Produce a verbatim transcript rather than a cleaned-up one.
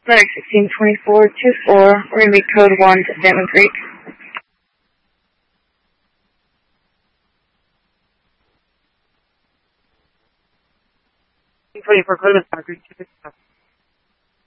Flight sixteen twenty-four two four, we're going to be code one to Bentley Creek. twenty-four, code one, Creek.